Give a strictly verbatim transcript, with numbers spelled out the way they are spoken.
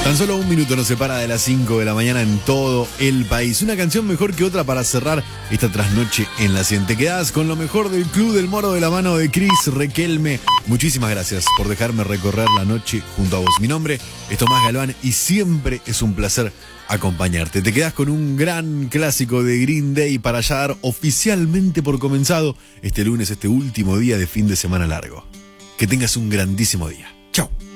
Tan solo un minuto nos separa de las cinco de la mañana en todo el país. Una canción mejor que otra para cerrar esta trasnoche en la cien. Te quedás con lo mejor del Club del Moro de la mano de Cris Requelme. Muchísimas gracias por dejarme recorrer la noche junto a vos. Mi nombre es Tomás Galván y siempre es un placer acompañarte. Te quedás con un gran clásico de Green Day para ya dar oficialmente por comenzado este lunes, este último día de fin de semana largo. Que tengas un grandísimo día. Chau.